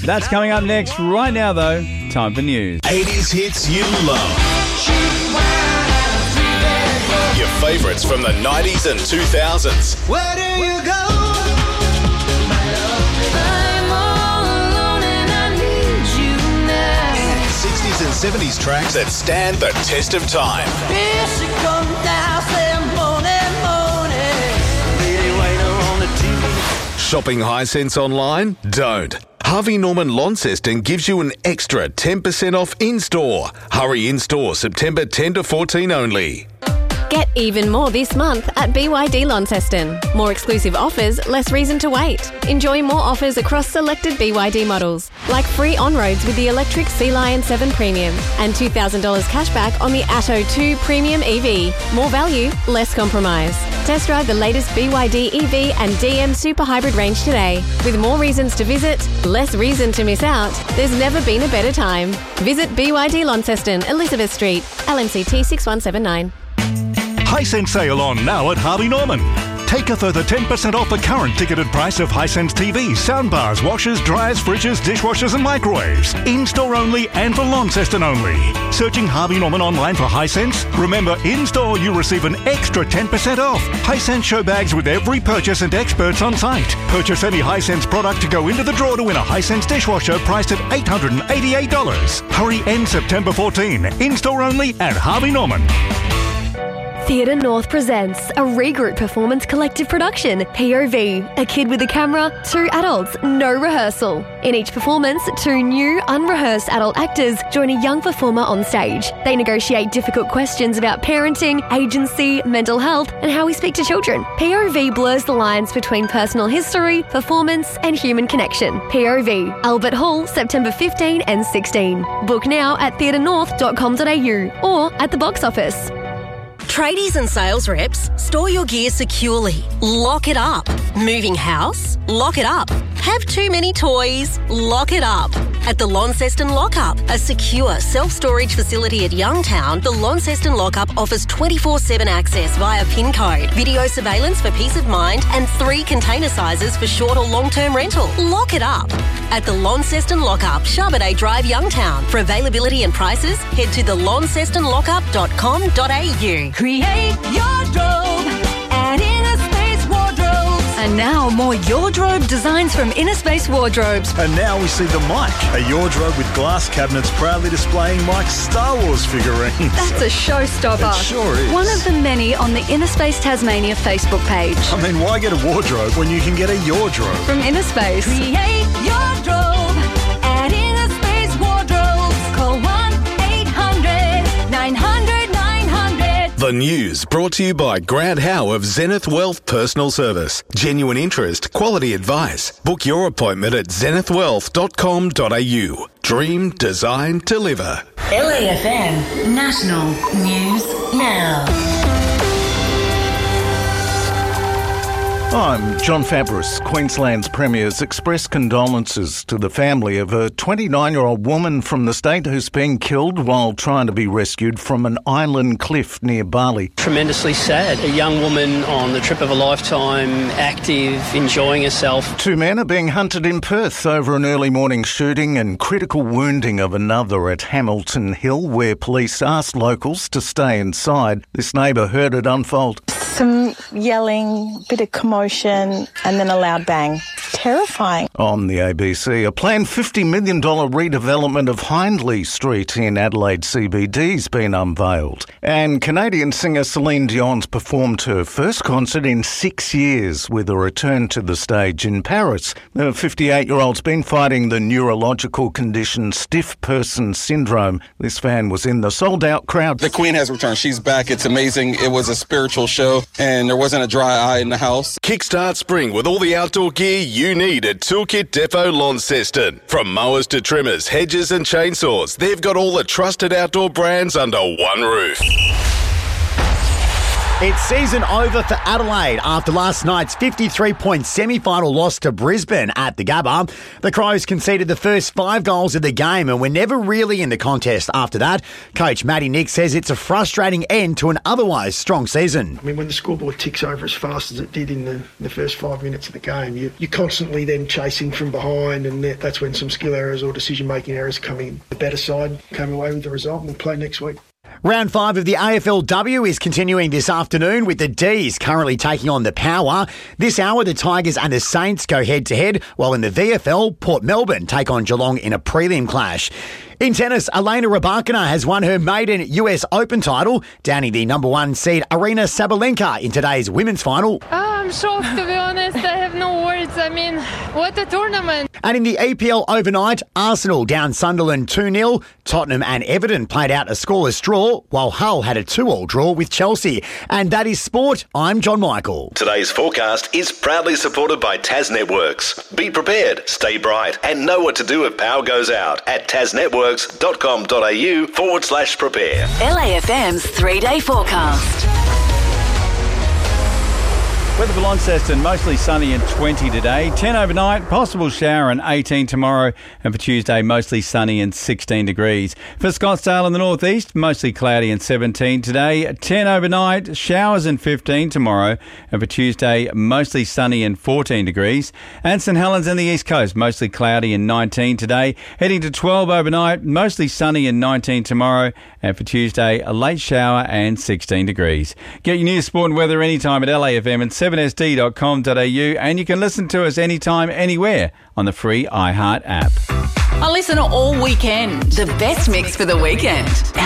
That's coming up next. Right now, though, time for news. 80s hits you love. Your favourites from the 90s and 2000s. Where do you go? I'm all alone and I need you now. 60s and 70s tracks that stand the test of time. Here she comes down, say morning, lady waiter on the TV. Shopping Hisense online? Don't. Harvey Norman Launceston gives you an extra 10% off in-store. Hurry in-store September 10 to 14 only. Get even more this month at BYD Launceston. More exclusive offers, less reason to wait. Enjoy more offers across selected BYD models, like free on-roads with the electric Sea Lion 7 Premium and $2,000 cashback on the Atto 2 Premium EV. More value, less compromise. Test drive the latest BYD EV and DM Super Hybrid range today. With more reasons to visit, less reason to miss out, there's never been a better time. Visit BYD Launceston, Elizabeth Street, LMCT 6179. Hisense sale on now at Harvey Norman. Take a further 10% off the current ticketed price of Hisense TVs, soundbars, washers, dryers, fridges, dishwashers and microwaves. In-store only and for Launceston only. Searching Harvey Norman online for Hisense? Remember, in-store you receive an extra 10% off. Hisense show bags with every purchase and experts on site. Purchase any Hisense product to go into the draw to win a Hisense dishwasher priced at $888. Hurry end September 14. In-store only at Harvey Norman. Theatre North presents a Regroup Performance Collective production, POV, A Kid with a Camera, 2 adults, no rehearsal. In each performance, 2 new, unrehearsed adult actors join a young performer on stage. They negotiate difficult questions about parenting, agency, mental health, and how we speak to children. POV blurs the lines between personal history, performance, and human connection. POV, Albert Hall, September 15 and 16. Book now at theatrenorth.com.au or at the box office. Tradies and sales reps, store your gear securely. Lock it up. Moving house? Lock it up. Have too many toys? Lock it up. At the Launceston Lockup, a secure self-storage facility at Youngtown, the Launceston Lockup offers 24/7 access via PIN code, video surveillance for peace of mind, and 3 container sizes for short or long-term rental. Lock it up. At the Launceston Lockup, Charbonnet Drive, Youngtown. For availability and prices, head to thelauncestonlockup.com.au. Create your drobe at Inner Space Wardrobes. And now more Wardrobe designs from Inner Space Wardrobes. And now we see the Mike, a wardrobe with glass cabinets proudly displaying Mike's Star Wars figurines. That's a showstopper. It sure is. One of the many on the Inner Space Tasmania Facebook page. I mean, why get a wardrobe when you can get a Wardrobe? From Inner Space. Create your drobe at Inner Space Wardrobes. Call 1-800-900-900. The news brought to you by Grant Howe of Zenith Wealth Personal Service. Genuine interest, quality advice. Book your appointment at zenithwealth.com.au. Dream, design, deliver. LAFM National News Now. I'm John Fabris. Queensland's Premier's expressed condolences to the family of a 29-year-old woman from the state who's been killed while trying to be rescued from an island cliff near Bali. Tremendously sad. A young woman on the trip of a lifetime, active, enjoying herself. 2 men are being hunted in Perth over an early morning shooting and critical wounding of another at Hamilton Hill, where police asked locals to stay inside. This neighbour heard it unfold. Some yelling, bit of commotion, and then a loud bang. Terrifying. On the ABC, a planned $50 million redevelopment of Hindley Street in Adelaide CBD's been unveiled. And Canadian singer Celine Dion's performed her first concert in 6 years with a return to the stage in Paris. The 58-year-old's been fighting the neurological condition stiff person syndrome. This fan was in the sold-out crowd. The Queen has returned. She's back. It's amazing. It was a spiritual show, and there wasn't a dry eye in the house. Kickstart spring with all the outdoor gear you need at Toolkit Depot Launceston. From mowers to trimmers, hedges and chainsaws, they've got all the trusted outdoor brands under one roof. It's season over for Adelaide after last night's 53-point semi-final loss to Brisbane at the Gabba. The Crows conceded the first 5 goals of the game and were never really in the contest after that. Coach Matty Nick says it's a frustrating end to an otherwise strong season. I mean, when the scoreboard ticks over as fast as it did in the first 5 minutes of the game, you're constantly then chasing from behind, and that's when some skill errors or decision-making errors come in. The better side came away with the result, and we'll play next week. Round 5 of the AFLW is continuing this afternoon with the D's currently taking on the Power. This hour, the Tigers and the Saints go head-to-head, while in the VFL, Port Melbourne take on Geelong in a prelim clash. In tennis, Elena Rybakina has won her maiden US Open title, downing the number 1 seed Arina Sabalenka in today's women's final. I'm shocked, to be honest. I have no words. I mean, what a tournament. And in the EPL overnight, Arsenal down Sunderland 2-0. Tottenham and Everton played out a scoreless draw, while Hull had a 2-2 draw with Chelsea. And that is sport. I'm John Michael. Today's forecast is proudly supported by Tas Networks. Be prepared, stay bright, and know what to do if power goes out at tasnetworks.com.au/prepare. LAFM's 3-day forecast. Weather for Launceston, mostly sunny and 20 today. 10 overnight, possible shower and 18 tomorrow. And for Tuesday, mostly sunny and 16 degrees. For Scottsdale in the northeast, mostly cloudy and 17 today. 10 overnight, showers and 15 tomorrow. And for Tuesday, mostly sunny and 14 degrees. And St Helens in the east coast, mostly cloudy and 19 today. Heading to 12 overnight, mostly sunny and 19 tomorrow. And for Tuesday, a late shower and 16 degrees. Get your news, sport and weather anytime at LAFM and 7sd.com.au, and you can listen to us anytime, anywhere on the free iHeart app. I listen all weekend. The best mix for the weekend.